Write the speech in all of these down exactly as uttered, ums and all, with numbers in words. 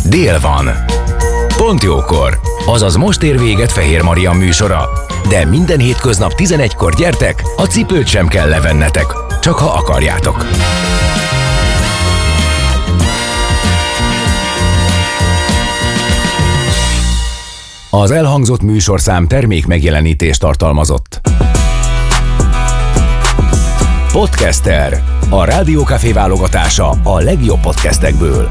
Dél van. Pont jókor. Azaz most ér véget Fehér Maria műsora. De minden hétköznap tizenegykor gyertek, a cipőt sem kell levennetek. Csak ha akarjátok. Az elhangzott műsorszám termék megjelenítést tartalmazott. Podcaster. A Rádió Café válogatása a legjobb podcastekből.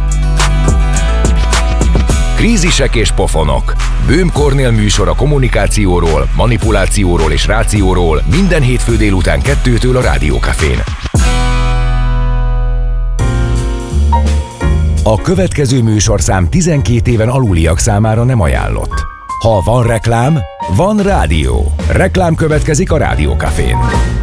Krízisek és pofonok. Böhm Kornél műsor a kommunikációról, manipulációról és rációról minden hétfő délután kettőtől a Rádió Cafén. A következő műsorszám tizenkét éven aluliak számára nem ajánlott. Ha van reklám, van rádió. Reklám következik a Rádió Cafén.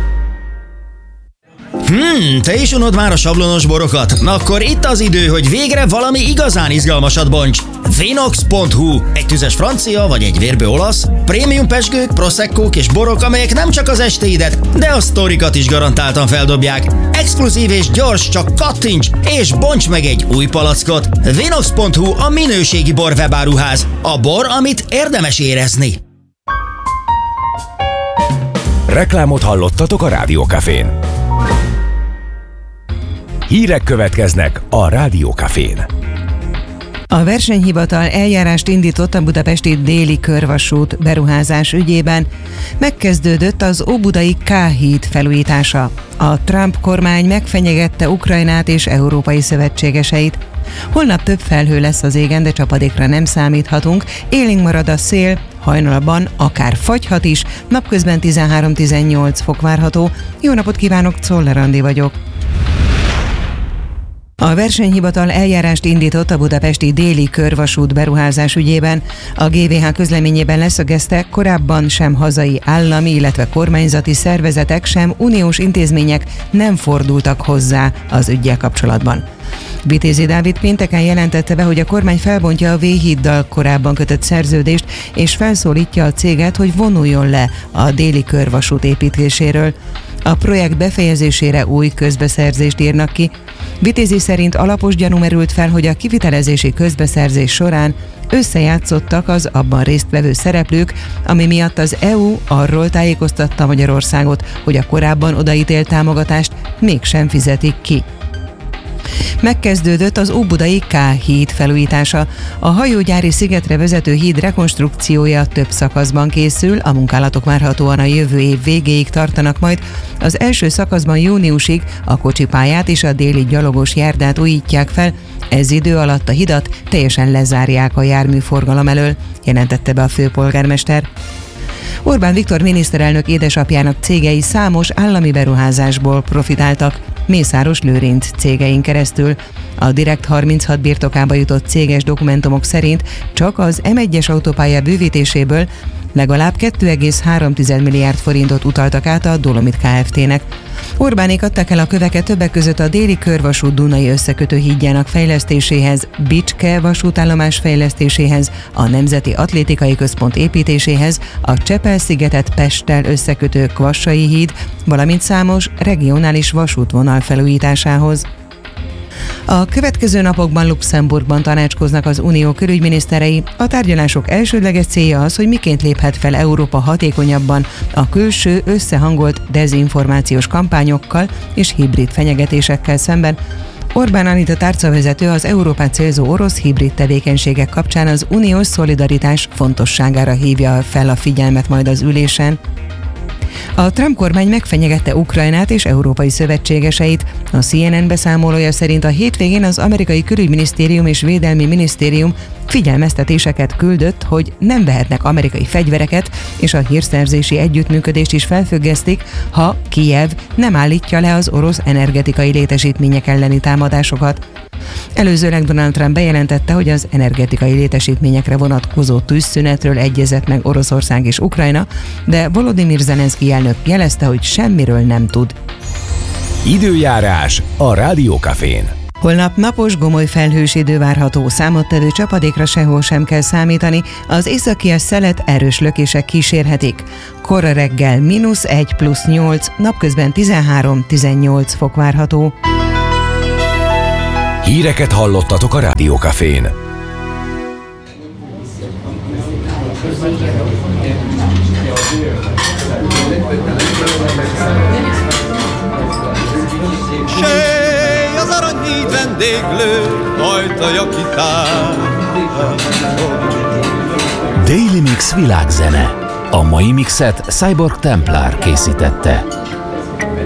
Hmm, te is unod már a sablonos borokat? Na akkor itt az idő, hogy végre valami igazán izgalmasat bonts. Vinox pont hu. Egy tüzes francia vagy egy vérbő olasz, prémium pezsgők, proseccók és borok, amelyek nem csak az estéidet, de a sztorikat is garantáltan feldobják. Exkluzív és gyors, csak kattints és bonts meg egy új palackot. Vinox pont hu a minőségi bor webáruház. A bor, amit érdemes érezni. Reklámot hallottatok a Rádió Cafén. Hírek következnek a Rádió Cafén. A versenyhivatal eljárást indított a budapesti déli körvasút beruházás ügyében. Megkezdődött az óbudai K-híd felújítása. A Trump kormány megfenyegette Ukrajnát és európai szövetségeseit. Holnap több felhő lesz az égen, de csapadékra nem számíthatunk. Élénk marad a szél, hajnalban akár fagyhat is, napközben tizenhárom-tizennyolc fok várható. Jó napot kívánok, Czoller Andi vagyok. A versenyhivatal eljárást indított a budapesti déli körvasút beruházás ügyében. A gé vé há közleményében leszögezte, korábban sem hazai állami, illetve kormányzati szervezetek, sem uniós intézmények nem fordultak hozzá az üggyel kapcsolatban. Vitézi Dávid pénteken jelentette be, hogy a kormány felbontja a V-híddal korábban kötött szerződést, és felszólítja a céget, hogy vonuljon le a déli körvasút építéséről. A projekt befejezésére új közbeszerzést írnak ki. Vitézi szerint alapos gyanú merült fel, hogy a kivitelezési közbeszerzés során összejátszottak az abban résztvevő szereplők, ami miatt az é u arról tájékoztatta Magyarországot, hogy a korábban odaítélt támogatást mégsem fizetik ki. Megkezdődött az óbudai K-híd felújítása. A hajógyári szigetre vezető híd rekonstrukciója több szakaszban készül, a munkálatok várhatóan a jövő év végéig tartanak majd. Az első szakaszban júniusig a kocsipályát és a déli gyalogos járdát újítják fel, ez idő alatt a hidat teljesen lezárják a járműforgalom elől, jelentette be a főpolgármester. Orbán Viktor miniszterelnök édesapjának cégei számos állami beruházásból profitáltak, Mészáros Lőrinc cégein keresztül. A Direkt harminchat birtokába jutott céges dokumentumok szerint csak az em egyes autópálya bővítéséből legalább két egész három milliárd forintot utaltak át a Dolomit Kft-nek. Orbánék adták el a köveket többek között a déli körvasút Dunai összekötő hídjának fejlesztéséhez, Bicske vasútállomás fejlesztéséhez, a Nemzeti Atlétikai Központ építéséhez, a Csepel-szigetet Pesttel összekötő Kvassai híd, valamint számos regionális vasútvonal felújításához. A következő napokban Luxemburgban tanácskoznak az unió külügyminiszterei. A tárgyalások elsődleges célja az, hogy miként léphet fel Európa hatékonyabban a külső összehangolt dezinformációs kampányokkal és hibrid fenyegetésekkel szemben. Orbán Anita tárcavezető az Európát célzó orosz hibrid tevékenységek kapcsán az uniós szolidaritás fontosságára hívja fel a figyelmet majd az ülésen. A Trump kormány megfenyegette Ukrajnát és európai szövetségeseit. A cé en en beszámolója szerint a hétvégén az amerikai külügyminisztérium és védelmi minisztérium figyelmeztetéseket küldött, hogy nem vehetnek amerikai fegyvereket, és a hírszerzési együttműködést is felfüggesztik, ha Kijev nem állítja le az orosz energetikai létesítmények elleni támadásokat. Előzőleg Donald Trump bejelentette, hogy az energetikai létesítményekre vonatkozó tűzszünetről egyezett meg Oroszország és Ukrajna, de Volodymyr Zelenszky elnök jelezte, hogy semmiről nem tud. Időjárás a Rádió Cafén. Holnap napos, gomoly felhős idő várható, számottevő csapadékra sehol sem kell számítani, az északias szelet erős lökések kísérhetik. Kora reggel mínusz egy plusz nyolc, napközben tizenhárom-tizennyolc fok várható. Híreket hallottatok a Rádió Cafén. Sej az aranyhíd vendéglő, ajtaja kitár. Daily Mix világzene. A mai mixet Cyborg Templar készítette.